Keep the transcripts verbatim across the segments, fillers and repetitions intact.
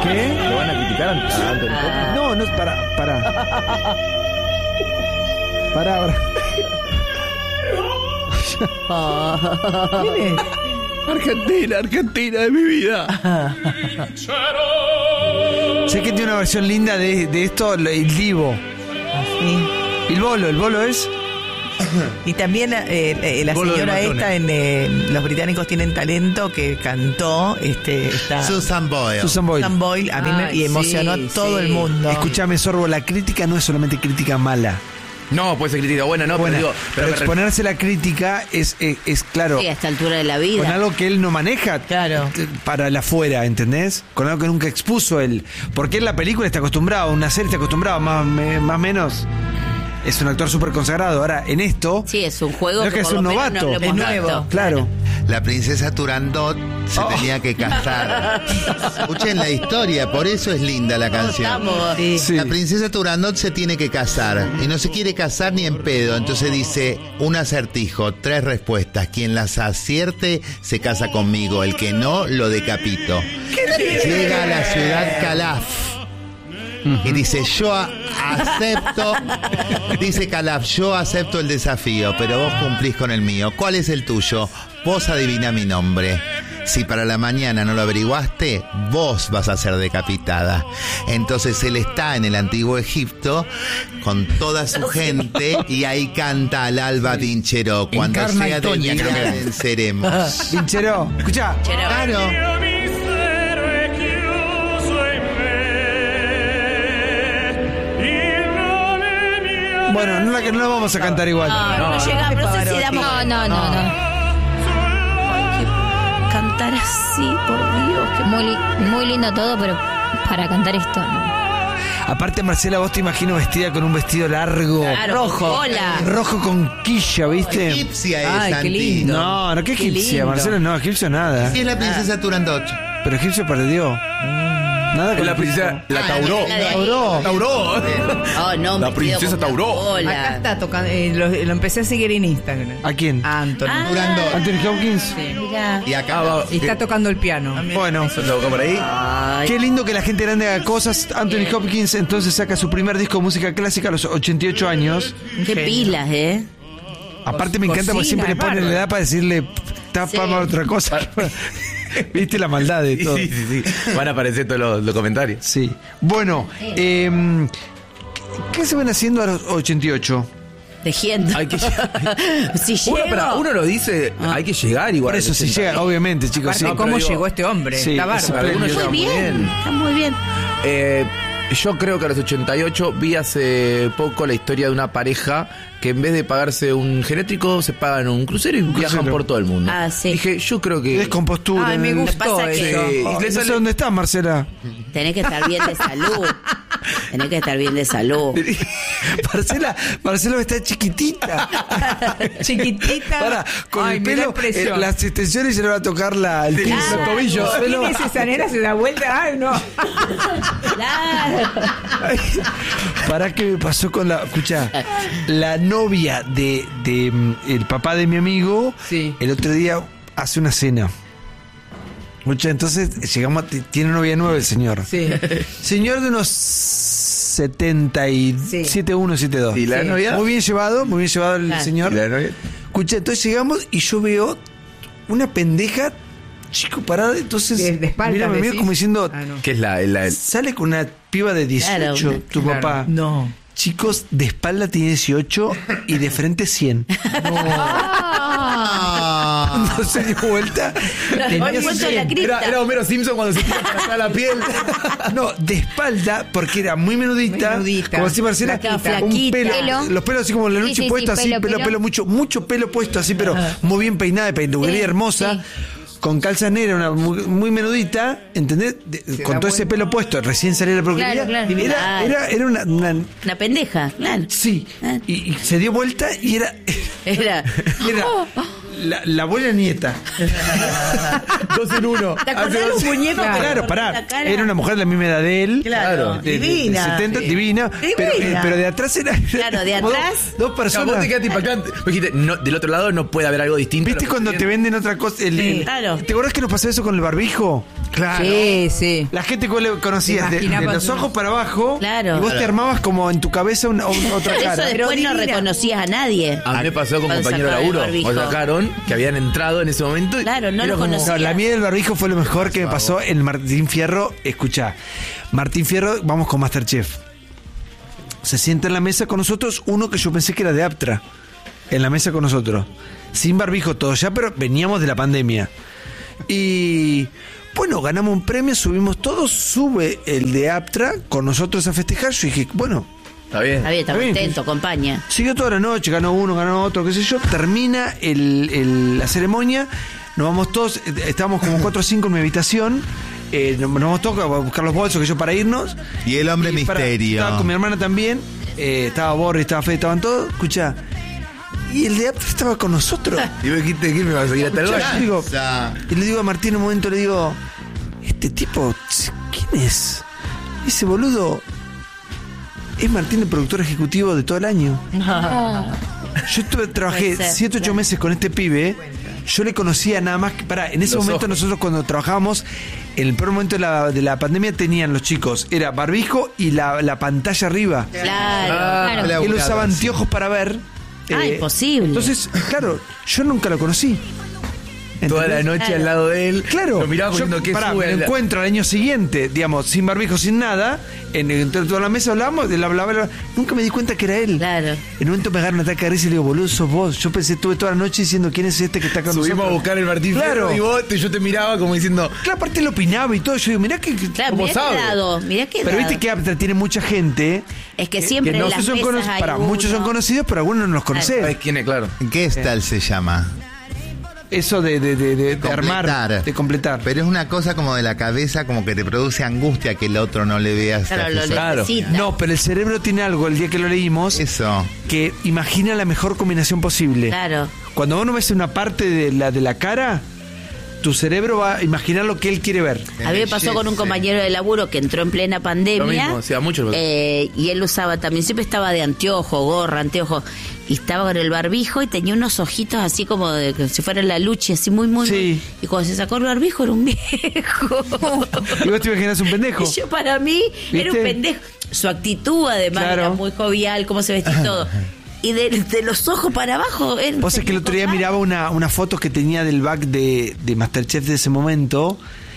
¿Qué? ¿Lo van a criticar a Anthony Hopkins? No, no, para, para. Para, para. ¿Quién es? Argentina, Argentina de mi vida. Sé que tiene una versión linda de, de esto, el Divo. Sí. El bolo, el bolo es. Y también eh, eh, la Bolo de señora matones. esta en eh, Los Británicos Tienen Talento, que cantó este esta Susan Boyle. Susan Boyle. Susan Boyle, a mí me, Ay, y emocionó sí, a todo sí. el mundo. Escúchame, Sorbo, la crítica no es solamente crítica mala. No, puede ser crítica buena, no, Buena, pero digo... pero me- exponerse la crítica es, es, es, claro, Sí, a esta altura de la vida. con algo que él no maneja Claro. t- para el afuera, ¿entendés? Con algo que nunca expuso él. Porque en la película está acostumbrado, en una serie está acostumbrado, más o menos. Es un actor súper consagrado. Ahora, en esto... Sí, es un juego no es que que es por un lo menos novato. no lo Es hemos nuevo. visto. Claro. La princesa Turandot se Oh. tenía que casar. Escuchen la historia, por eso es linda la canción. Estamos. Sí. Sí. La princesa Turandot se tiene que casar y no se quiere casar ni en pedo. Entonces dice un acertijo, tres respuestas. Quien las acierte se casa conmigo, el que no lo decapito. Llega a la ciudad Calaf y dice yo a- acepto, dice Calaf, yo acepto el desafío, pero vos cumplís con el mío. ¿Cuál es el tuyo? Vos adivina mi nombre. Si para la mañana no lo averiguaste, vos vas a ser decapitada. Entonces él está en el antiguo Egipto con toda su gente y ahí canta al alba Vincheró. Cuando Encarna sea y de Toña, día creo que. venceremos. Vincheró, escuchá. Claro. Bueno, no la que no la vamos a cantar igual. No, no, no llegamos, no sé si damos. No, no, no, no. Ay, que cantar así, por Dios. Que Muy, li- muy lindo todo, pero para cantar esto, no. Aparte, Marcela, vos te imagino vestida con un vestido largo, Claro, rojo. Hola. rojo con quilla, ¿viste? Egipcia es, Ay, qué Santi. lindo. No, no, ¿qué Qué egipcia? lindo. Marcela, no, egipcio nada. Sí, es la princesa Turandot. Pero egipcio perdió. Nada Es con la princesa... La Ah, Tauró. la de ahí. Tauró. Tauró. Oh, no, La me princesa quedo con Tauró. una bola. Acá está tocando, eh, lo, lo empecé a seguir en Instagram. ¿A quién? A Anthony. Ah. Turandot. Anthony Hopkins. Sí. Mirá. Y acá Ah, va. Y está tocando el piano. Bueno, ¿Se tocó por ahí? Ay, qué lindo que la gente grande haga cosas. Anthony Hopkins entonces saca su primer disco de música clásica a los ochenta y ocho años. qué pilas, ¿eh? Aparte me encanta porque Cocina, siempre le es ponen la bárbaro. edad para decirle tapa Sí. para otra cosa. ¿Viste la maldad de todo? Sí, sí, sí. Van a aparecer todos los, los comentarios. Sí. Bueno, eh, ¿qué se van haciendo a los ochenta y ocho? Tejiendo. Hay que si uno, llego. para, uno lo dice, hay que llegar igual. Por eso, si ochenta. llega, obviamente, chicos. Aparte, Sí. no, ¿cómo pero digo- llegó este hombre? Sí, está ese bárbaro. Algunos Muy llegan muy bien, bien. está muy bien. Eh, yo creo que a los ochenta y ocho vi hace poco la historia de una pareja que en vez de pagarse un genétrico se pagan un crucero y viajan crucero. por todo el mundo. Ah, sí. Dije, yo creo que... Descompostura. Ay, me en el- gustó pasa que- eso. Sí. Oh, Le no sé sale- dónde está, Marcela. Tenés que estar bien de salud. Tenés que estar bien de salud. Marcela, Marcela está chiquitita. Chiquitita. Para, con Ay, el me da pelo, impresión. eh, las extensiones se le va a tocar la, el piso. los tobillos. ¿Quién es esa nena? Se da vuelta. Ay, no. Claro. ¿Para qué me pasó con la... Escucha, la novia de, de mm, el papá de mi amigo, Sí. el otro día hace una cena. Escucha, entonces llegamos, a- t- tiene novia nueva el señor. Sí. Señor de unos setenta y Sí. siete uno, siete dos. ¿Y la Sí. novia? Muy bien llevado, muy bien llevado el Claro. señor. ¿Y la novia? Escucha, entonces llegamos y yo veo una pendeja, chico, parada. Entonces, De- de espalda, mira, me mira decís. como diciendo, Ah, no. ¿Qué es la...? la- el- sale con una piba de dieciocho, Claro, una- tu Claro. papá. No. Chicos, de espalda tiene dieciocho y de frente cien. No se dio vuelta. Tenía Hoy cuento la cien. cripta. Era, era Homero Simpson cuando se tira para atrás la piel. No, de espalda, porque era muy menudita. Menudita. Como decía Marcela, Flaquita. un pelo, Pelo. los pelos así como la Sí, lucha sí, sí, puesto, así, pelo, pelo, pelo. pelo, mucho, mucho pelo puesto así, pero muy bien peinada, de peluquería Sí, hermosa. sí. Con calzas negras, una muy, muy menudita, ¿entendés? De- Se con da todo ese vuelta. pelo puesto, recién salía de la peluquería. Claro, claro. Era, era, era una, una- Una pendeja, claro. sí, Ah. y, y se dio vuelta y era, Era. era la, la abuela nieta. Dos en uno. ¿Te acordás de los muñecos? que Claro, le pará. cortaban la cara? Era una mujer de la misma edad de él. Claro. de- de- de Divina. setenta, Sí. divina. Pero, Divina. eh, pero de atrás era. Claro, de como dos- atrás. Dos, No, personas. vos te quedaste impactante. Vos dijiste, no, del otro lado no puede haber algo distinto. a ¿Viste lo que cuando estoy te viendo? venden otra cosa? El- Sí, el- claro. ¿Te acuerdas que nos pasó eso con el barbijo? Claro. Sí, sí. La gente que vos le conocías Te de, de imaginabas los uno. ojos para abajo. Claro. Y vos Claro. te armabas como en tu cabeza una, una- otra Eso cara. después no divina. reconocías a nadie. A mí me pasó con Cuando compañero de sacaban el laburo. barbijo. O sacaron, que habían entrado en ese momento. y Claro, no era lo como- conocía. No, la mía del barbijo fue lo mejor que me pasó en Martín Fierro. Escuchá, Martín Fierro, vamos con Masterchef. Se sienta en la mesa con nosotros uno que yo pensé que era de Aptra. En la mesa con nosotros. Sin barbijo todo ya, pero veníamos de la pandemia. Y bueno, ganamos un premio, subimos todos, sube el de Aptra con nosotros a festejar. Yo dije, bueno, Está bien. Está bien, está Está bien. contento, acompaña. siguió toda la noche, ganó uno, ganó otro, qué sé yo. Termina el, el- la ceremonia, nos vamos todos, eh, estábamos como cuatro o cinco en mi habitación. Eh, nos, nos vamos todos a buscar los bolsos que yo para irnos. Y el hombre Y para- misterio. estaba con mi hermana también. eh, estaba Boris, estaba Fede, estaban todos. Escucha. Y el de Aptra estaba con nosotros. Y vos dijiste que me vas a seguir hasta el Escuchá, baño. yo digo, O sea, y le digo a Martín en un momento, le digo, este tipo, ¿quién es? Ese boludo es Martín, el productor ejecutivo de todo el año. Yo estuve, trabajé Puede ser, siete, ocho claro. meses con este pibe. Yo le conocía nada más que. Pará, en ese Los momento ojos. nosotros cuando trabajábamos, en el peor momento de la, de la pandemia tenían los chicos, era barbijo y la, la pantalla arriba. Claro. Ah, Claro. la Él buscaba, usaba sí. anteojos para ver. Ah, imposible. Entonces, claro, yo nunca lo conocí. Toda la ¿Entendés? noche Claro. al lado de él. Claro, Lo miraba yo, diciendo que pará, sube. me lo la- encuentro al año siguiente, digamos, sin barbijo, sin nada, en, entre toda la mesa hablamos, él hablaba, hablaba, nunca me di cuenta que era él. Claro. En un momento me agarra un ataque de risa y le digo, boludo, sos vos. Yo pensé, estuve toda la noche diciendo quién es este que está con Subimos nosotros. a buscar el Martín Claro. Fierro y vos, te- yo te miraba como diciendo. Claro, aparte él opinaba y todo. Yo digo, mirá que. que- Claro, ¿Cómo mirá sabe? qué dado, mirá qué Pero dado. viste que Aptra tiene mucha gente. Es que siempre que en no las son mesas cono- hay pará, uno. muchos son conocidos, pero algunos no los conocés. ¿Sabes quién es? Claro. Gestal se llama. Eso de, de, de, de- de armar, Completar. de completar. Pero es una cosa como de la cabeza, como que te produce angustia que el otro no le vea. hasta Claro, lo que- Claro. necesita. No, pero el cerebro tiene algo, el día que lo leímos, Eso. que imagina la mejor combinación posible. Claro. Cuando uno ves una parte de la, de la cara, tu cerebro va a imaginar lo que él quiere ver. A mí me pasó con un compañero de laburo que entró en plena pandemia. Lo mismo, sí, a muchos lo- eh, y él usaba también, siempre estaba de anteojo, gorra, anteojo. Y estaba con el barbijo y tenía unos ojitos así como de que si fuera la lucha, así muy, muy. Sí. muy- y cuando se sacó el barbijo era un viejo. Y vos te imaginas un pendejo. Y yo para mí era un ¿Viste? pendejo. Su actitud además Claro. era muy jovial, cómo se vestía y todo. Y de, de los ojos para abajo. Él Vos es que el otro día miraba una, una foto que tenía del back de, de Masterchef de ese momento.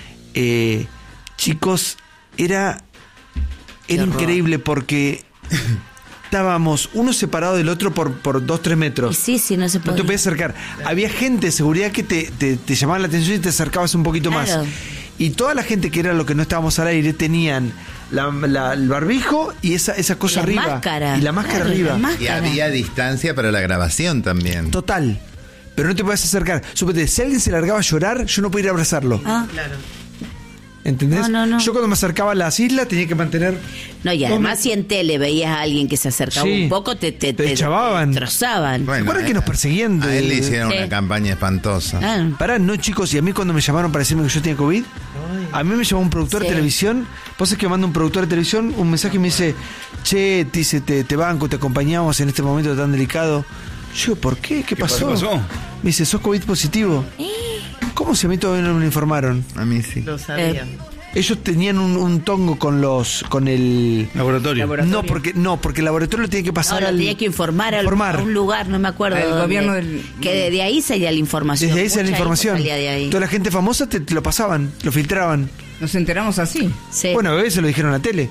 Eh, chicos, era, era increíble porque estábamos uno separado del otro por, por dos, tres metros. Y sí, sí, no se No podía. te podías acercar. Había gente de seguridad que te, te, te llamaba la atención y te acercabas un poquito Claro. más. Y toda la gente que era lo que no estábamos al aire tenían la, la- el barbijo y esa, esa cosa la arriba. máscara. Y la máscara Claro, arriba. la Y máscara. había distancia para la grabación también. Total. Pero no te podías acercar. Súpete, si alguien se largaba a llorar, yo no podía ir a abrazarlo. Ah, ¿Entendés? No, no, no. Yo cuando me acercaba a las islas tenía que mantener. no, y además si en tele veías a alguien que se acercaba Sí. un poco, te, te, Te chavaban. destrozaban. Bueno, ¿Recuerdan que a- nos perseguían A de- él le hicieron Sí. una campaña espantosa. Ah, Pará, no, chicos, y a mí cuando me llamaron para decirme que yo tenía COVID, a mí me llamó un productor Sí. de televisión. Vos es que manda un productor de televisión un mensaje y me dice, che, te, dice, te, te banco, te acompañamos en este momento tan delicado. Yo digo, ¿por qué? ¿Qué, pasó? pasó? Me dice, ¿sos COVID positivo? ¿Cómo si a mí todavía no me informaron? A mí sí. Lo sabía. Ellos tenían un, un tongo con los con el Laboratorio. no porque no porque el laboratorio lo tiene que pasar ahora al- tenía que informar, al- informar. a un lugar, no me acuerdo. Al dónde, gobierno del- Que de, de ahí salía la información. desde ahí sale la Mucha información. salía de ahí. Toda la gente famosa te, te lo pasaban, lo filtraban. Nos enteramos así. Sí. Bueno, a veces se lo dijeron en la tele.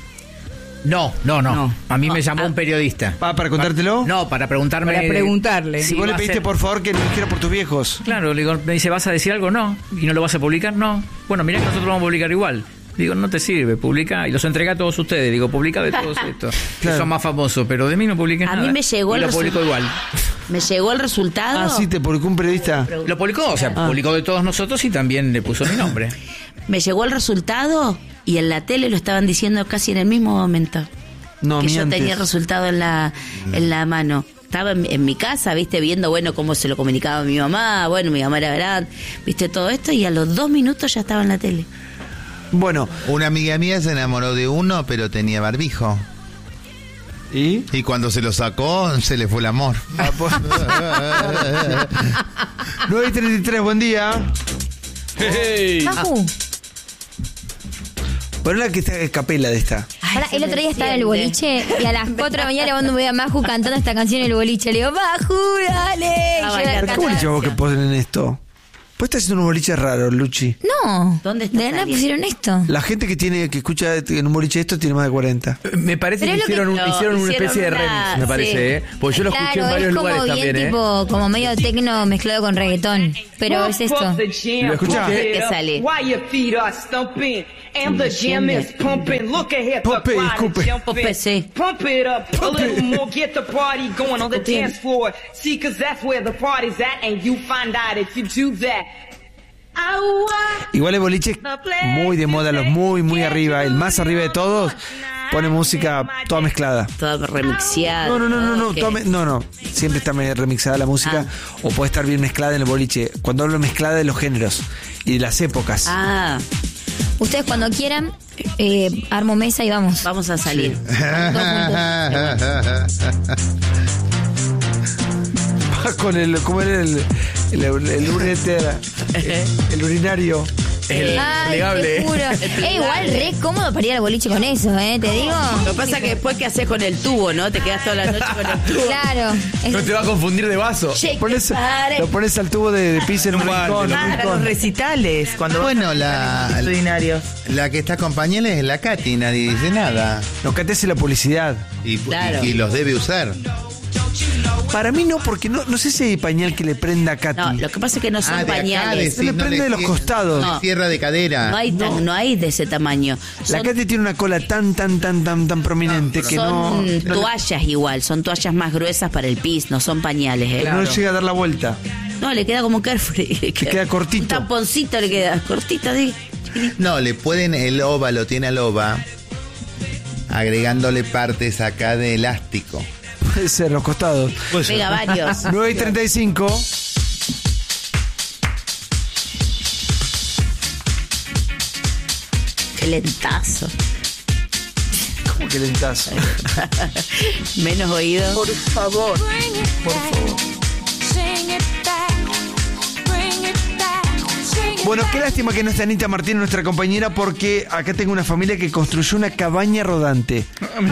No, no, no, No. A mí me llamó ah. un periodista. Pa- para contártelo. No, para preguntarme. Para preguntarle. Si vos le va a pediste ser- por favor que lo dijera por tus viejos. Claro, le digo, me dice, ¿vas a decir algo? No. ¿Y no lo vas a publicar? No. Bueno, mirá que nosotros lo vamos a publicar igual. Digo, no te sirve, publica. Y los entrega a todos ustedes. Digo, publica de todos estos. Claro. Que son más famosos, pero de mí no publiques A nada. mí me llegó y el lo publicó resu- igual. Me llegó el resultado. Ah, sí, te publicó un periodista. Lo publicó, o sea, publicó de todos nosotros y también le puso mi nombre. Me llegó el resultado y en la tele lo estaban diciendo casi en el mismo momento. No, que yo mientes. tenía el resultado en la, en la mano. Estaba en, en mi casa, viste, viendo, bueno, cómo se lo comunicaba a mi mamá, bueno, mi mamá era grande, viste, todo esto, y a los dos minutos ya estaba en la tele. Bueno, Una amiga mía se enamoró de uno, pero tenía barbijo. ¿y? Y cuando se lo sacó, se le fue el amor. Ah, pues. nueve y treinta y tres, buen día. Hey. Facu, Bueno, la que está capela de esta. Ahora, el otro día estaba en el boliche y a las cuatro de la mañana le mando un video a Maju cantando esta canción en el boliche. Le digo, Maju, dale. Ah, Y yo bailar. la ¿Pero qué boliche vos que ponen esto? Pues estás haciendo unos boliches raros, Luchi. No. ¿Dónde está ¿De nada saliendo? pusieron esto? La gente que tiene que escucha en un boliche esto tiene más de cuarenta. Me parece Pero que es lo hicieron, que- un- no, hicieron una hicieron especie de una- remix, me parece, sí. ¿eh? Porque yo lo escuché en Claro, varios es como lugares bien también, ¿eh? tipo, como medio tecno mezclado con reggaetón. Pero es esto. ¿Lo escuchás? ¿Qué sale? Pope, escupe. Pope, sí. Pump it up a little more, get the party going on the dance floor. See, cause that's where the party's at, and you find out if you do that. Igual el boliche muy de moda, los muy, muy arriba, el más arriba de todos, pone música toda mezclada. Toda remixeada. No, no, no, no, no, Ok. toda me- no, no, siempre está me- remixada la música o puede estar bien mezclada en el boliche. Cuando hablo mezclada de los géneros y de las épocas. Ah, Ustedes cuando quieran, eh, armo mesa y vamos. vamos a salir. Con el, ¿cómo era el, el, el, el ureter, el, el urinario? El Ay, plegable. te juro. Eh, igual re cómodo para ir al boliche con eso, ¿eh? Te digo. Lo que pasa es que después, ¿qué haces con el tubo, no? Te quedas toda la noche con el tubo. Claro. Es- No te va a confundir de vaso. Shake Pones- it, pare. lo pones al tubo de, de pis en un Vale, rincón. lo- un Ah, rincón. los recitales. Cuando Bueno, van a la- los extraordinarios. La que está con pañales es la Katy, nadie dice nada. Lo que te hace la publicidad. Y, Claro. y- y los debe usar. Para mí no, porque no, no sé si hay pañal que le prenda a Katy. No, lo que pasa es que no son Ah, de acá, pañales. Se le prende de los cierra- costados. le No. Cierra de cadera. No hay, tan- no hay de ese tamaño. La Son, Katy tiene una cola tan, tan, tan, tan, tan prominente que no, son no, toallas igual, son toallas más gruesas para el pis, no son pañales, ¿eh? no llega a dar la vuelta. No, le queda como un carefree. Le queda cortito. Un tamponcito le queda cortito, ¿sí? No, le pueden, el ova lo tiene al ova, agregándole partes acá de elástico. Puede ser, los costados. Pega varios. nueve y treinta y cinco. Qué lentazo. ¿Cómo que lentazo? Menos oído. Por favor. Por favor. Bueno, qué lástima que no está Anita Martín, nuestra compañera, porque acá tengo una familia que construyó una cabaña rodante.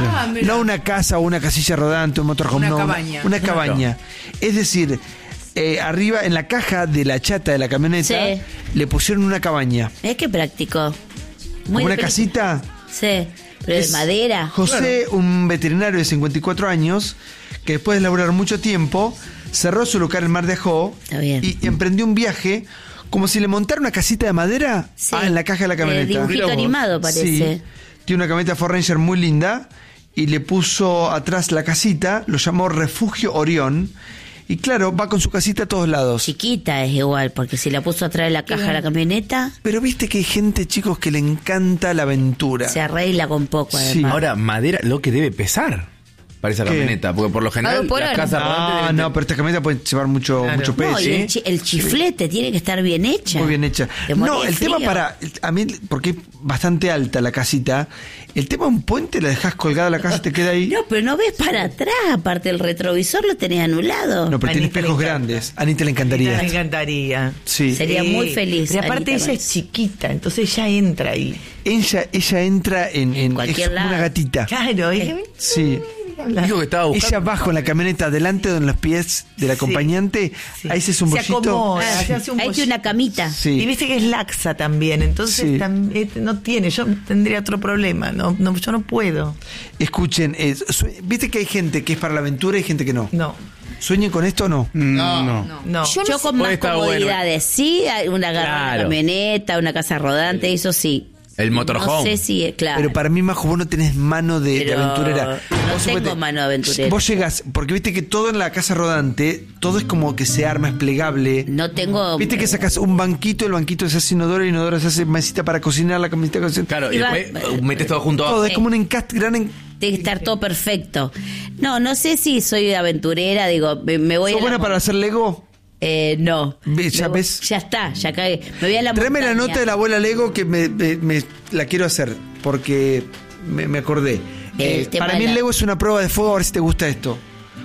No una casa o una casilla rodante, un motorhome, Una no, cabaña. Una cabaña. Es decir, eh, arriba en la caja de la chata de la camioneta Sí. le pusieron una cabaña. Es que práctico. Como de una película. casita. Sí, pero Es de madera. José, un veterinario de cincuenta y cuatro años, que después de laburar mucho tiempo, cerró su local en Mar de Ajó Está bien. y emprendió un viaje como si le montara una casita de madera Sí. ah, en la caja de la Eh, camioneta. dibujito animado parece. Sí. Tiene una camioneta Ford Ranger muy linda y le puso atrás la casita, lo llamó Refugio Orión. Y claro, va con su casita a todos lados. Chiquita es igual, porque si la puso atrás de la caja de la camioneta, Pero viste que hay gente, chicos, que le encanta la aventura. se arregla con poco, Sí. además. Ahora, madera, lo que debe pesar para esa ¿Qué? camioneta. Porque por lo general, Algo por las hora. casas rodantes Ah, deben- no, pero esta camioneta puede llevar mucho, Claro. mucho peso. No, y el, chi- el chiflete tiene que estar bien hecha. Muy bien hecha. Te morís No, de el tema frío. para. A mí, porque es bastante alta la casita. El tema, un puente, la dejas colgada la casa y te queda ahí. No, pero no ves para atrás, aparte el retrovisor lo tenés anulado. No, pero tiene Anita le espejos encanta. grandes. A Anita le encantaría. Me encantaría. Sí. Sería muy feliz, Pero aparte Anita, ella con es chiquita, entonces ella entra ahí. Ella, ella entra en. en Cualquier es como una lado. gatita. Claro, es- Sí. Dijo que estaba buscando. Ella baja en la camioneta delante de los pies del acompañante. sí. Ahí se hace un Se bollito. acomoda, Ah, se hace un ahí bollito. tiene una camita. Sí. Y viste que es laxa también, entonces Sí. tam- eh, no tiene, yo tendría otro problema, no, no yo no puedo. Escuchen, eh, su- viste que hay gente que es para la aventura y hay gente que no. No. ¿Sueñen con esto o no? No. No. Yo no Yo sé- con más Puede estar comodidades, sí, hay una garra Claro. camioneta, una casa rodante, eso sí. El motorhome. No sé si, eh, claro. Pero para mí, Majo, vos no tenés mano de, de Pero aventurera. no Vos tengo suponete- mano de aventurera. Vos llegás, porque viste que todo en la casa rodante, todo es como que se arma, es plegable. No tengo. Viste que sacas un banquito, el banquito se hace inodoro, el inodoro se hace mesita para cocinar, la mesita para cocinar. Claro, y Iba- después uh, metes todo junto Todo, abajo. es como un encast gran. En... Tiene que estar todo perfecto. No, no sé si soy aventurera, digo, me, me voy ¿Sos a la buena mon- para hacer Lego? Eh, no. Ve, ya Me voy- ves. Ya está, ya cagué. Me voy a la Tráeme la montaña. nota de la abuela Lego que me, me- me- la quiero hacer, porque me, me acordé. El Eh, tema para de mí el la- Lego es una prueba de fuego, a ver si te gusta esto.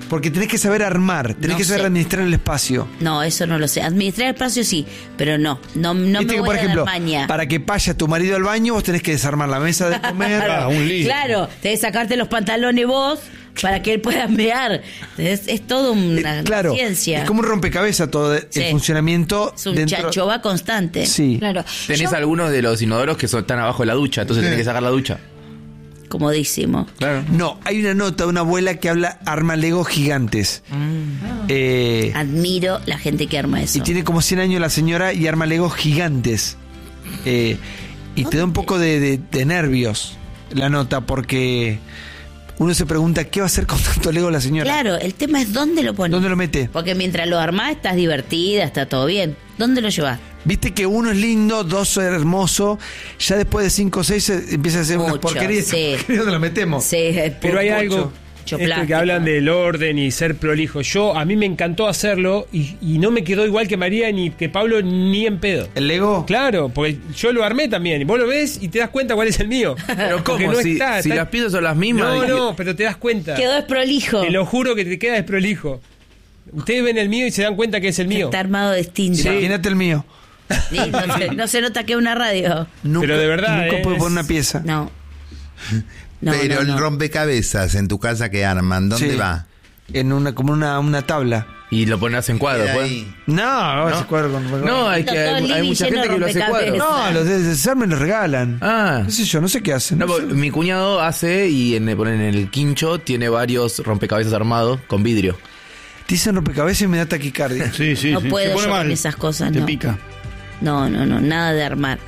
Porque tenés que saber armar, tenés No que saber sé. administrar el espacio. No, eso no lo sé. Administrar el espacio sí, pero no. No, no Viste me que, voy por a ejemplo, dar maña. para que vaya tu marido al baño, vos tenés que desarmar la mesa de comer. Ah, un lío. Claro, tenés que sacarte los pantalones vos para que él pueda mear. Es, es todo una Eh, claro, ciencia. es como un rompecabezas todo el Sí. funcionamiento. Es un dentro... chanchoba constante. Sí. Claro. Tenés Yo- algunos de los inodoros que son, están abajo de la ducha, entonces tenés que sacar la ducha. Comodísimo. Claro. No, hay una nota de una abuela que habla arma Lego gigantes. Eh, Admiro la gente que arma eso. y tiene como cien años la señora y arma Legos gigantes. Eh, y te da un poco de, de- de nervios la nota porque uno se pregunta qué va a hacer con tanto Lego la señora. Claro, el tema es dónde lo pones. ¿Dónde lo mete? Porque mientras lo armás estás divertida, está todo bien. ¿Dónde lo llevas? Viste que uno es lindo, dos es hermoso, ya después de cinco o seis empieza a hacer unas Mucho, porquerías. sí. ¿Dónde lo metemos? Sí, Pero hay mucho- algo, mucho esto que plástico. hablan del orden y ser prolijo. Yo, a mí me encantó hacerlo y, y no me quedó igual que María ni que Pablo ni en pedo. ¿El Lego? Claro, porque yo lo armé también. Y vos lo ves y te das cuenta cuál es el mío. Pero Porque ¿cómo? no si está, si está- las piezas son las mismas. No, y- no, pero te das cuenta. Quedó desprolijo. Te lo juro que te queda desprolijo. Ustedes ven el mío y se dan cuenta que es el mío. Está armado distinto. Imagínate el mío. Sí, no, se, no se nota que es una radio. Nunca, Pero de verdad, Nunca eh, puede es- poner una pieza. No. No, Pero no, el no. rompecabezas en tu casa que arman, ¿dónde Sí. va? En una, como una, una tabla. Y lo pones en cuadro, Queda pues. ahí. No, ese cuadro con- No, hay, que, Todo el hay, hay living mucha lleno gente de que lo hace cuadro. rompecabezas. No, los de desarme los regalan. Ah. No sé yo, no sé qué hacen. No, no sé. porque mi cuñado hace y en, el- en el quincho tiene varios rompecabezas armados con vidrio. Dicen rompecabezas y me da taquicardia. Sí, sí, No sí. puedo Se pone yo mal. con esas cosas, Te no. pica. No, no, no, nada de armar.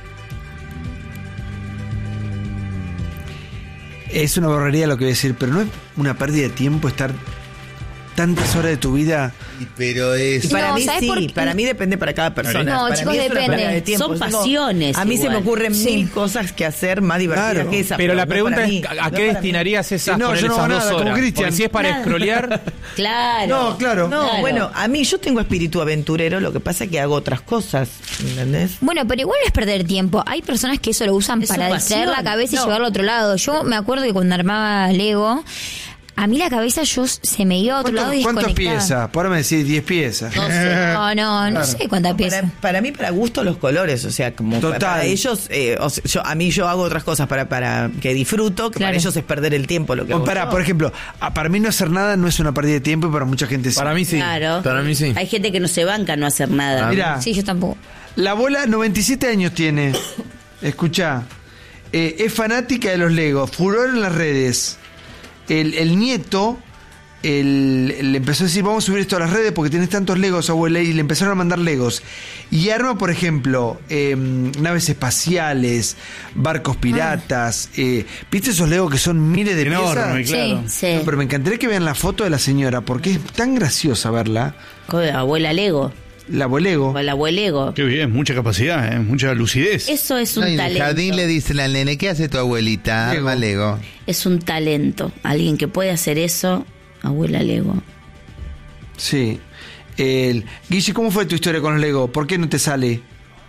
Es una barbaridad lo que voy a decir, pero no es una pérdida de tiempo estar tantas horas de tu vida. Pero es... Y para No, mí ¿sabes sí, por qué? para mí depende para cada persona. No, Para chicos, mí es una depende. pérdida de tiempo. Son Yo digo, pasiones A mí se igual. me ocurren Sí. mil cosas que hacer más divertidas Claro. que esa. Pero la no pregunta para es, mí, ¿a no a qué para mí. destinarías esas, No, poner yo no esas hago dos nada, como horas? Cristian. Porque si es para Nada. scrollear, Claro. No, claro. No, Claro. bueno, a mí yo tengo espíritu aventurero, lo que pasa es que hago otras cosas, ¿entendés? Bueno, pero igual no es perder tiempo. Hay personas que eso lo usan Es para su distraer pasión. la cabeza y No. llevarlo a otro lado. Yo me acuerdo que cuando armaba Lego, a mí la cabeza yo se me iba a otro lado y ¿Cuántas desconectaba. piezas? Por ahora me decís diez piezas. No sé. No, no, no sé cuántas piezas. Para, para mí, para gusto, los colores, o sea, como Total. para ellos, eh, o sea, yo, a mí yo hago otras cosas para, para que disfruto, que Claro. para ellos es perder el tiempo lo que O hago pará, yo. por ejemplo, a- para mí no hacer nada no es una pérdida de tiempo y para mucha gente sí. Para mí sí. Claro. Para mí sí. Hay gente que no se banca no hacer nada. Mirá, Sí, yo tampoco. la abuela noventa y siete años tiene. Escuchá. Eh, es fanática de los Legos. Furor en las redes. El, el nieto el- le empezó a decir, vamos a subir esto a las redes porque tienes tantos Legos, abuela, y le empezaron a mandar Legos. Y arma, por ejemplo, eh, naves espaciales, barcos piratas. eh, ¿Viste esos Legos que son miles de Enorme, piezas? claro. Sí. No, pero me encantaría que vean la foto de la señora porque es tan graciosa verla. Joder, abuela Lego. La abuelego. O el abuelego. Qué bien, mucha capacidad, ¿eh? Mucha lucidez. Eso es un No, y en el talento. jardín le dicen al nene, ¿qué hace tu abuelita? Lego. Arma Lego. Es un talento. Alguien que puede hacer eso, abuela Lego. Sí. El... Guille, ¿cómo fue tu historia con los Lego? ¿Por qué no te sale?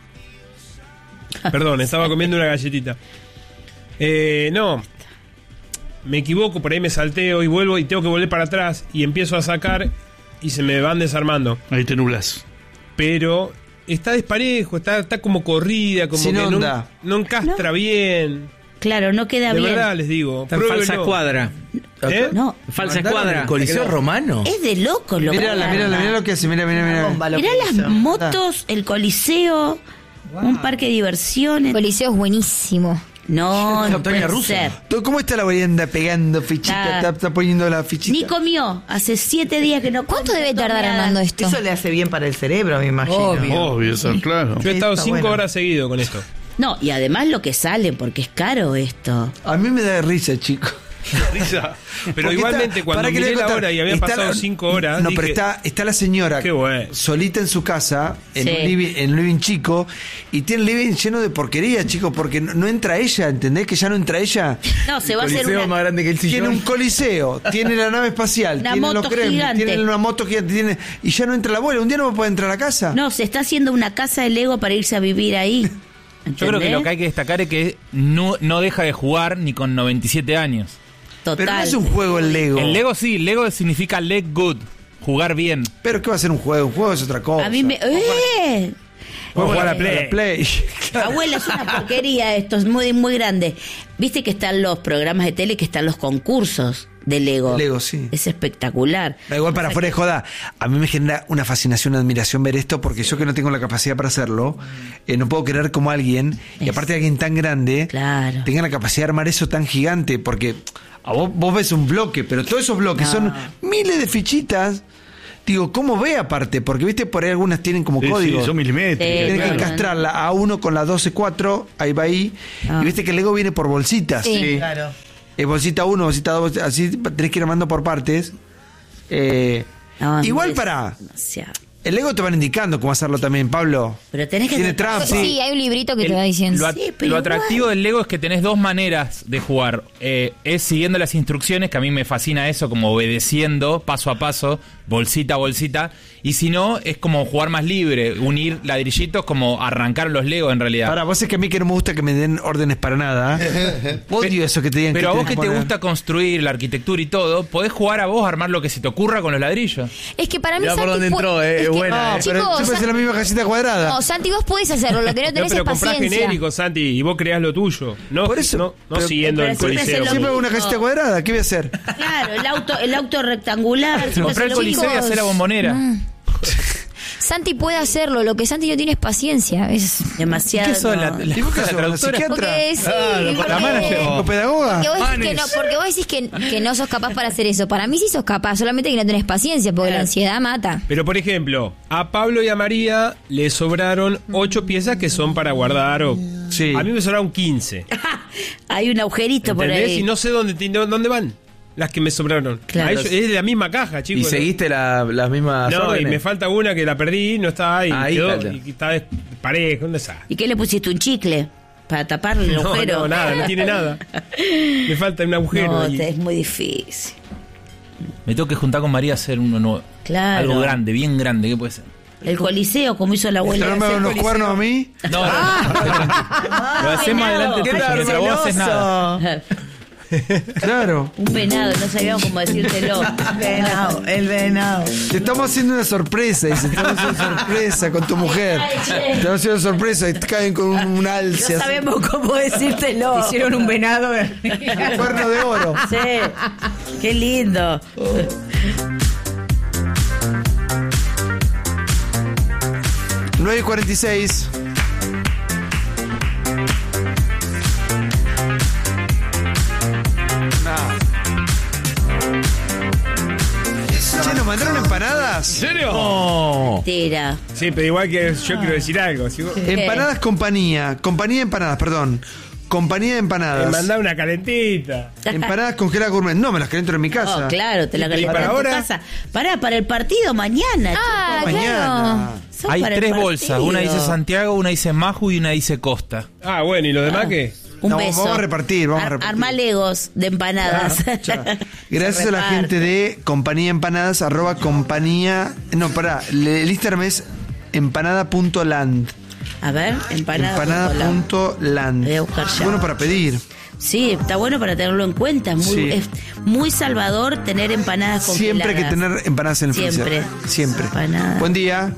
Perdón, estaba comiendo una galletita. Eh, no. Me equivoco, por ahí me salteo y vuelvo y tengo que volver para atrás y empiezo a sacar y se me van desarmando. Ahí te nublas. Pero está desparejo, está, está como corrida, como Sin que no, onda. no encastra bien. Claro, no queda De bien. verdad les digo. Está en falsa pruébenlo. escuadra. ¿Eh? No, Falsa ¿Mandaron escuadra. el Coliseo Romano? es de loco lo Mirá, que mirá, mirá, mirá lo que hace, mirá, mirá, Una mirá. bomba lo Mirá que las hizo. motos, el coliseo, un parque de diversiones. El Coliseo es buenísimo. No, no Montaña puede rusa. ser. ¿Tú- ¿Cómo está la abuela? Anda pegando fichitas, Ah. está, está poniendo la fichita. Ni comió. Hace siete días que no come. ¿Cuánto debe está tardar tomeada. armando esto? Eso le hace bien para el cerebro, me imagino. Obvio, eso, claro. Yo he estado Está cinco bueno. horas seguido con esto. No, y además lo que sale, porque es caro esto. A mí me da risa, chico. Risa. Pero Porque igualmente está- cuando pará que le miré voy a la contar. hora y habían Está pasado la- cinco horas, No, dije, pero está, está la señora Qué bueno. solita en su casa, en, Sí. un living, en un living chico, y tiene el living lleno de porquería, chicos, porque no, no entra ella, ¿entendés? Que ya no entra ella. No, se va a hacer Coliseo una... más grande que el Tiene sillón. un coliseo, tiene la nave espacial, Una tiene los moto Kremlin, gigante. tiene una moto gigante, tiene, y ya no entra la abuela. Un día no puede entrar a la casa. No, se está haciendo una casa de Lego para irse a vivir ahí. yo creo que lo que hay que destacar es que no, no deja de jugar ni con noventa y siete años. Total. Pero no es un juego el Lego. El Lego sí, Lego significa let good, jugar bien. Pero ¿qué va a ser un juego? Un juego es otra cosa. A mí me... ¡Eh! Vamos a jugar a la Play. Play. Play. Abuela, es una porquería esto, es muy, muy grande. Viste que están los programas de tele, que están los concursos de Lego. Lego, sí. Es espectacular. Da igual, para fuera de joda, a mí me genera una fascinación, una admiración ver esto, porque yo que no tengo la capacidad para hacerlo, eh, no puedo creer como alguien, y aparte de alguien tan grande, Claro. tenga la capacidad de armar eso tan gigante, porque a vos, vos ves un bloque, pero todos esos bloques No. son miles de fichitas. Digo, ¿cómo ve aparte? Porque viste, por ahí algunas tienen como Sí, códigos. sí, son milimétricas. Sí, Tienen claro. que encastrarla a uno con la doce cuatro, ahí va ahí. Ah. Y viste que el Lego viene por bolsitas. Sí. Claro. Eh, bolsita uno, bolsita dos, así tenés que ir armando por partes. Eh, No, igual es para... demasiado. El Lego te van indicando cómo hacerlo también, Pablo. Pero tenés que... Tiene trampa. Sí, hay un librito que El- te va diciendo. Lo, a- Sí, pero lo atractivo igual. del Lego es que tenés dos maneras de jugar. Eh, es siguiendo las instrucciones, que a mí me fascina eso, como obedeciendo paso a paso, bolsita a bolsita. Y si no, es como jugar más libre, unir ladrillitos, como arrancar los Legos en realidad. Para vos es que a mí que no me gusta que me den órdenes para nada. Odio eso que te digan. Pero a vos tenés que te poner. gusta construir la arquitectura y todo, podés jugar a vos, armar lo que se te ocurra con los ladrillos. Es que para mí Ya por Santi dónde pu- entró, eh, es que- buena, eh. Pero Chicos, siempre es la misma casita cuadrada. no, Santi, vos podés hacerlo, lo que no No, tenés pero es comprás paciencia. genérico, Santi, y vos creás lo tuyo. No, Por eso, no, no pero- siguiendo pero el siempre coliseo. es lo Siempre hago una mismo. casita cuadrada. ¿Qué voy a hacer? Claro, el auto, el auto rectangular. siempre Comprar el hace lo mismo. coliseo y hacer la bombonera. Santi puede hacerlo, lo que Santi no tiene es paciencia. Es... Demasiado. ¿Qué sos, la- no. la- ¿Y vos qué la sos, la traductora? psiquiatra? Porque sí, Claro, porque- la manager. ¿O pedagoga? Porque vos, decís que Manes. no, porque vos decís que, que no sos capaz para hacer eso. Para mí sí sos capaz, solamente que no tenés paciencia, porque la ansiedad mata. Pero por ejemplo, a Pablo y a María le sobraron ocho piezas que son para guardar. O... Sí. A mí me sobraron quince. Hay un agujerito por ¿Entendés? ahí. Y no sé dónde, ti- dónde van las que me sobraron. Claro. A ellos- es de la misma caja, ¿Y chicos. seguiste la- las mismas No, y órdenes? me falta una que la perdí, no estaba ahí. Ahí quedó, está. y está de pareja, un desastre. ¿Y qué le pusiste? ¿Un chicle? Para taparle el No, agujero. no, nada, no tiene nada. Me falta un agujero. No, ahí. te- es muy difícil. Me tengo que juntar con María a hacer uno nuevo. Claro. Algo grande, bien grande, ¿qué puede ser? El coliseo, como hizo la abuela. ¿Traerme Hacer unos coliseo. cuernos a mí? No, no, no. Lo hacemos adelante tuyo, mientras vos haces nada. Claro. Un venado, no sabíamos cómo decírtelo. El venado, el venado. Te estamos haciendo una sorpresa, dice. Te estamos haciendo una sorpresa con tu mujer. Te estamos haciendo una sorpresa y te caen con un, un alce. No así. sabemos cómo decírtelo. Hicieron un venado. Un cuerno de oro. Sí, qué lindo. nueve y cuarenta y seis. Che, ¿nos mandaron empanadas? ¿En serio? No. Tira. Sí, pero igual que yo quiero decir algo. Si vos- Empanadas compañía. Compañía de empanadas, perdón. Compañía de me empanadas. mandá una calentita. Empanadas congeladas gourmet. No, me las caliento en mi casa. Oh, claro, te la ¿Y calientas para en tu ahora? casa. Pará, para el partido mañana. Ah, chico. Mañana. Son Hay para el tres partido. bolsas, una dice Santiago, una dice Maju y una dice Costa. Ah, bueno, ¿y lo demás qué? Un No, beso. vamos a repartir, vamos a Ar- repartir. Arma legos de empanadas. Chao. Gracias Se a la reparte. gente de Compañía Empanadas, arroba compañía. No, pará, le- el Instagram es empanada.land. A ver, empanada. Empanada.land. Voy a buscar ya. Bueno para pedir. Sí, está bueno para tenerlo en cuenta. Es muy, Sí. es muy salvador tener empanadas congeladas. Siempre hay que tener empanadas en el Siempre. freezer. Siempre. Empanadas. Buen día.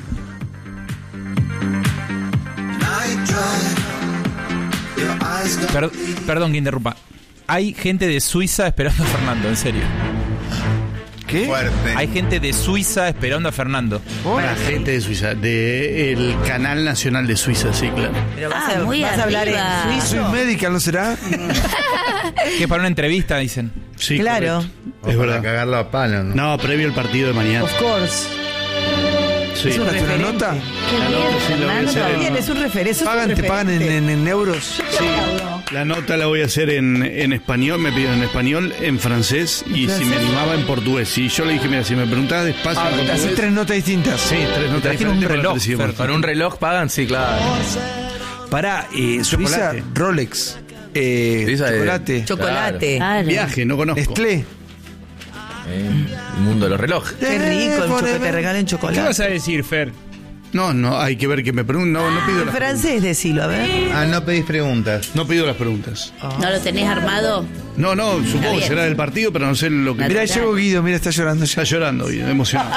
Per- perdón que interrumpa. Hay gente de Suiza esperando a Fernando, en serio. ¿Qué? Fuerte. Hay gente de Suiza esperando a Fernando. La gente de Suiza, del Canal Nacional de Suiza, sí, claro. Pero vas, Ah, a, muy vas a hablar arriba. en Soy suizo. medical, ¿no será? Que para una entrevista, dicen. Sí, Claro. correcto. Es Para verdad. cagarlo a palo, ¿no? No, previo al partido de mañana. Of course. Sí. Es un ¿Una referente. nota? La nota sí la voy a hacer en- Bien, es un referente. es un ¿Pagan, te pagan en, referente. en- en euros? La nota la voy a hacer en, en español, me pidieron en español, en francés y si me animaba en portugués. Y yo le dije, mira, si me preguntabas despacio Ah, en haces portugués. tres notas distintas. Sí, tres notas Trajeron un diferentes para reloj, tres idiomas. Fer, ¿Con un reloj pagan? Sí, claro. Pará, eh, Suiza, Chocolate. Rolex. Eh, Suiza de- chocolate. Chocolate. Claro. Viaje, no conozco. Nestlé. Eh, el mundo de los relojes. Qué rico el Forever. chocolate, te regalen ¿Qué chocolate. vas a decir, Fer? No, no, hay que ver que me pregunten. No, no pido En las francés, decilo, a ver. Ah, no pedís preguntas. No pido las preguntas. ¿No lo tenés armado? No, no, supongo que bien. será del partido, pero no sé lo que... Mira, llegó Guido, mira, está llorando ya. Está llorando, Guido, emocionado.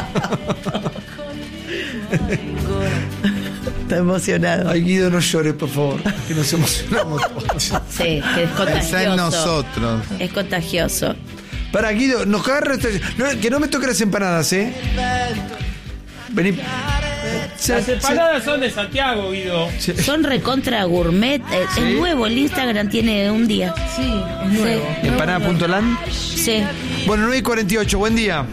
Está emocionado. Ay, Guido, no llores, por favor. Que nos emocionamos todos. Sí, que es contagioso. Pensá en nosotros. Es contagioso. Para, Guido, nos agarra esta- no, que no me toque las empanadas, ¿eh? Vení. Las empanadas son de Santiago, Guido. Son recontra gourmet. eh, Es nuevo, el Instagram tiene un día. Sí, es nuevo. Empanada.lan. Sí. Bueno, nueve y cuarenta y ocho, buen día.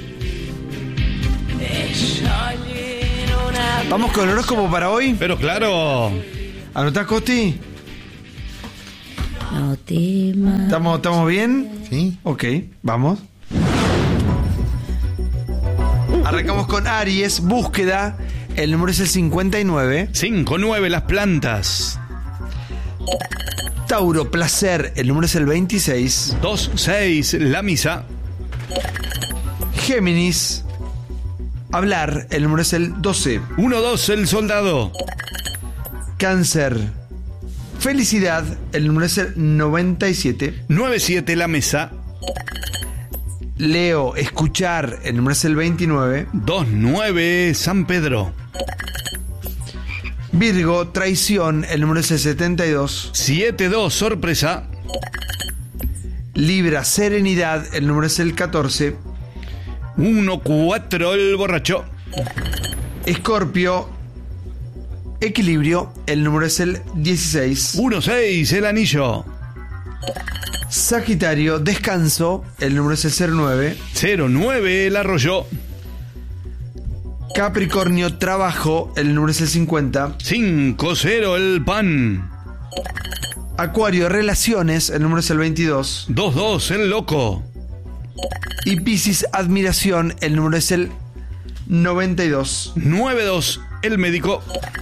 Vamos con el horóscopo para hoy. Pero claro. ¿Anotás, Costi? No temas. ¿Estamos, ¿Estamos bien? Sí. Ok, vamos. Arrancamos con Aries, búsqueda. El número es el cincuenta y nueve. cinco nueve las plantas. Tauro, placer. El número es el veintiséis. dos seis la misa. Géminis, hablar. El número es el doce. uno dos el soldado. Cáncer, felicidad. El número es el noventa y siete. nueve siete la mesa. Leo, escuchar. El número es el veintinueve. dos nueve San Pedro. Virgo, traición. El número es el setenta y dos. siete dos sorpresa. Libra, serenidad. El número es el catorce. uno cuatro el borracho. Escorpio, equilibrio. El número es el dieciséis. uno seis el anillo. Sagitario, descanso. El número es el cero nueve. cero nueve el arroyo. Capricornio, trabajo. El número es el cincuenta. cinco cero el pan. Acuario, relaciones. El número es el veintidós. dos dos el loco. Y Piscis, admiración. El número es el noventa y dos. nueve dos el médico.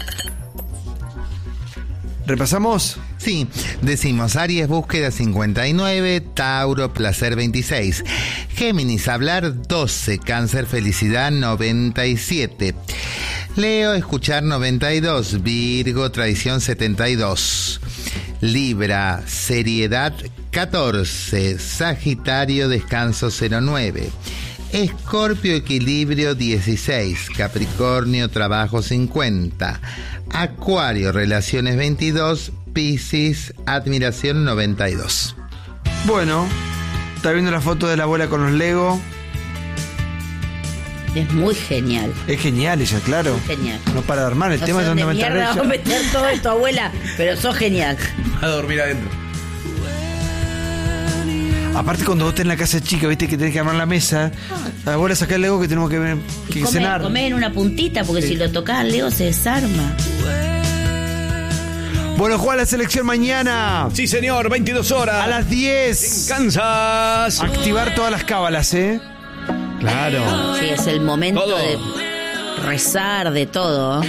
¿Repasamos? Sí, decimos Aries, búsqueda cincuenta y nueve, Tauro, placer veintiséis, Géminis, hablar doce, Cáncer, felicidad noventa y siete, Leo, escuchar noventa y dos, Virgo, traición setenta y dos, Libra, seriedad catorce, Sagitario, descanso cero nueve, Escorpio, equilibrio dieciséis, Capricornio, trabajo cincuenta, Acuario, relaciones veintidós, Piscis, admiración noventa y dos. Bueno, está viendo la foto de la abuela con los Lego. Es muy genial. Es genial ella, claro. Genial. No para de armar. El No tema sé es dónde dónde meter mierda ella. vamos a meter todo esto, abuela, pero sos genial. A dormir adentro. Aparte, cuando vos tenés la casa chica, viste que tenés que armar la mesa. La abuela saca el Lego que tenemos que, que Come, cenar. come en una puntita, porque Sí. si lo tocás al Leo se desarma. Bueno, juega la selección mañana. Sí, señor, veintidós horas. A las diez. En Kansas. Activar todas las cábalas, ¿eh? Claro. Sí, es el momento Todo. de rezar, de todo.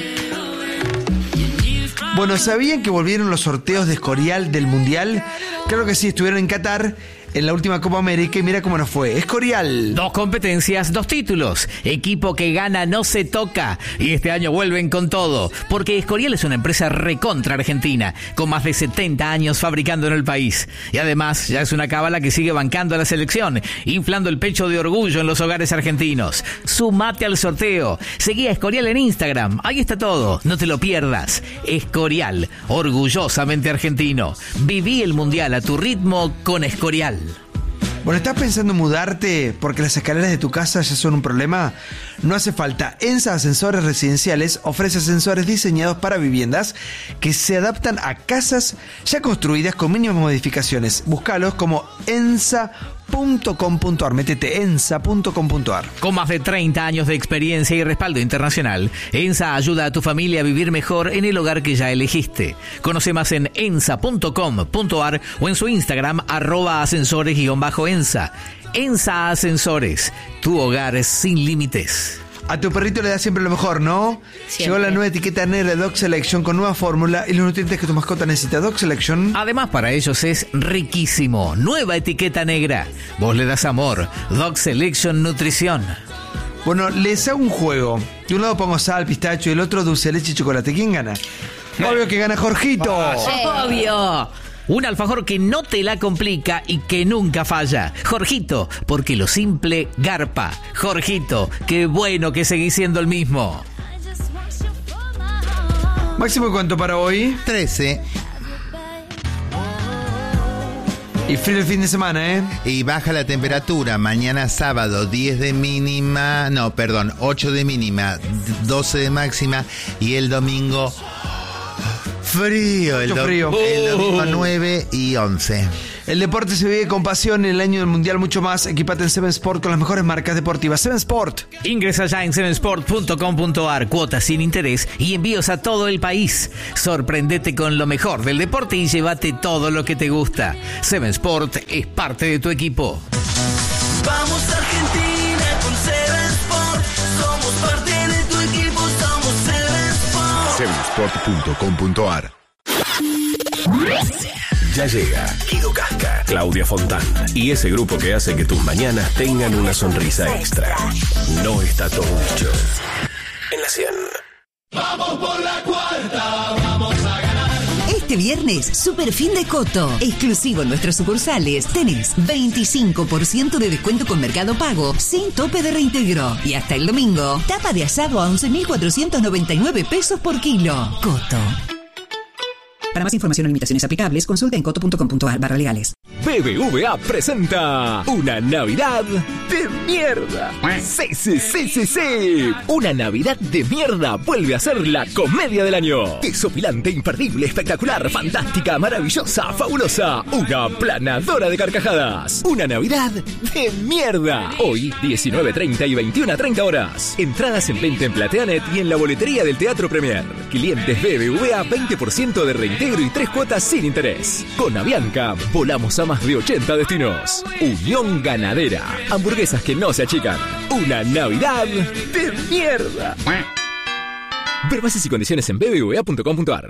Bueno, ¿sabían que volvieron los sorteos de Escorial del Mundial? Claro que sí, estuvieron en Qatar en la última Copa América y mira cómo nos fue. Escorial. Dos competencias, dos títulos. Equipo que gana no se toca. Y este año vuelven con todo. Porque Escorial es una empresa recontra argentina, con más de setenta años fabricando en el país. Y además ya es una cábala que sigue bancando a la selección, inflando el pecho de orgullo en los hogares argentinos. Sumate al sorteo. Seguí a Escorial en Instagram. Ahí está todo. No te lo pierdas. Escorial, orgullosamente argentino. Viví el mundial a tu ritmo con Escorial. Bueno, ¿estás pensando en mudarte porque las escaleras de tu casa ya son un problema? No hace falta. ENSA Ascensores Residenciales ofrece ascensores diseñados para viviendas que se adaptan a casas ya construidas con mínimas modificaciones. Búscalos como ensa punto com punto ar. Métete ensa punto com punto ar. Con más de treinta años de experiencia y respaldo internacional, ENSA ayuda a tu familia a vivir mejor en el hogar que ya elegiste. Conoce más en ensa punto com punto ar o en su Instagram arroba ascensores-ensa. ENSA Ascensores, tu hogar es sin límites. A tu perrito le da siempre lo mejor, ¿no? Siempre. Llegó la nueva etiqueta negra de Dog Selection con nueva fórmula y los nutrientes que tu mascota necesita. Dog Selection. Además, para ellos es riquísimo. Nueva etiqueta negra. Vos le das amor. Dog Selection Nutrición. Bueno, les hago un juego. De un lado pongo sal, pistacho y el otro dulce de leche y chocolate. ¿Quién gana? Obvio que gana Jorgito. Obvio. Un alfajor que no te la complica y que nunca falla. Jorgito, porque lo simple garpa. Jorgito, qué bueno que seguís siendo el mismo. Máximo, ¿cuánto para hoy? trece. Y frío el fin de semana, ¿eh? Y baja la temperatura. Mañana sábado, diez de mínima. No, perdón, ocho de mínima, doce de máxima. Y el domingo, frío. El, do- frío. el domingo nueve y once. El deporte se vive con pasión. En el año del mundial mucho más. Equipate en Seven Sport con las mejores marcas deportivas. Seven Sport. Ingresa ya en seven sport punto com punto a r. Cuotas sin interés y envíos a todo el país. Sorprendete con lo mejor del deporte y llévate todo lo que te gusta. Seven Sport es parte de tu equipo. Vamos Argentina con Seven Sport. Somos parte de tu equipo. Somos Seven Sport. seven sport punto com punto a r. Ya llega Guido Casca, Claudia Fontán y ese grupo que hace que tus mañanas tengan una sonrisa extra. No está todo dicho. En la cien. Vamos por la cuarta, vamos a ganar. Este viernes, super fin de Coto. Exclusivo en nuestras sucursales. Tenés veinticinco por ciento de descuento con Mercado Pago, sin tope de reintegro. Y hasta el domingo, tapa de asado a once mil cuatrocientos noventa y nueve pesos por kilo. Coto. Para más información o limitaciones aplicables, consulta en coto punto com punto a r barra legales. B B V A presenta una Navidad de mierda. Sí, sí, sí, sí, sí. Una Navidad de mierda vuelve a ser la comedia del año. Desopilante, imperdible, espectacular, fantástica, maravillosa, fabulosa. Una planadora de carcajadas. Una Navidad de mierda. Hoy, diecinueve treinta y veintiuna treinta horas. Entradas en venta en Plateanet y en la boletería del Teatro Premier. Clientes B B V A, veinte por ciento de reintegro y tres cuotas sin interés. Con Avianca, volamos a más de ochenta destinos. Unión Ganadera. Hamburguesas que no se achican. Una Navidad de mierda. Ver bases y condiciones en b b v a punto com punto a r.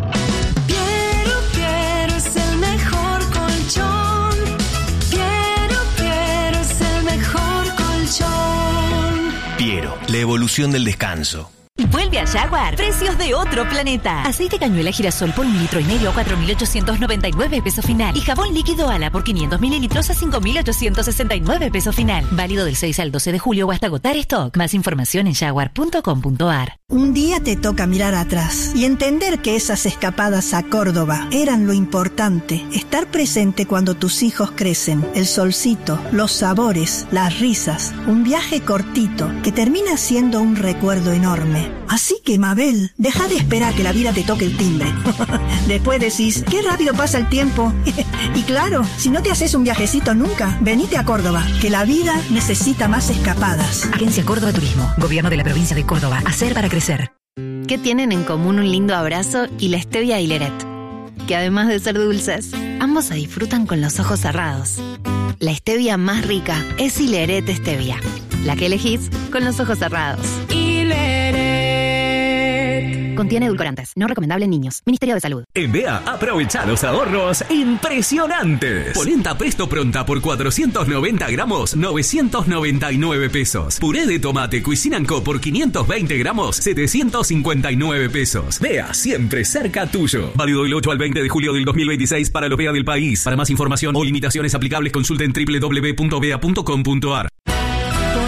Quiero, quiero, es el mejor colchón. Quiero, quiero, es el mejor colchón. Piero, la evolución del descanso. Vuelve a Jaguar. Precios de otro planeta. Aceite cañuela girasol por un litro y medio a cuatro mil ochocientos noventa y nueve pesos final. Y jabón líquido Ala por quinientos mililitros a cinco mil ochocientos sesenta y nueve pesos final. Válido del seis al doce de julio o hasta agotar stock. Más información en jaguar punto com punto a r. Un día te toca mirar atrás y entender que esas escapadas a Córdoba eran lo importante. Estar presente cuando tus hijos crecen. El solcito, los sabores, las risas. Un viaje cortito que termina siendo un recuerdo enorme. Así que, Mabel, deja de esperar que la vida te toque el timbre. Después decís, qué rápido pasa el tiempo. Y claro, si no te haces un viajecito nunca, venite a Córdoba, que la vida necesita más escapadas. Agencia Córdoba Turismo, Gobierno de la Provincia de Córdoba. Hacer para crecer. ¿Qué tienen en común un lindo abrazo y la stevia Hileret? Que además de ser dulces, ambos se disfrutan con los ojos cerrados. La stevia más rica es Hileret Stevia, la que elegís con los ojos cerrados. Hileret. Contiene edulcorantes, no recomendable en niños. Ministerio de Salud. En B E A, aprovecha los ahorros impresionantes. Polenta Presto Pronta por cuatrocientos noventa gramos, novecientos noventa y nueve pesos. Puré de tomate Cuisine Co por quinientos veinte gramos, setecientos cincuenta y nueve pesos. B E A, siempre cerca tuyo. Válido del ocho al veinte de julio del dos mil veintiséis para los B E A del país. Para más información o limitaciones aplicables, consulten doble u doble u doble u punto b e a punto com punto a r.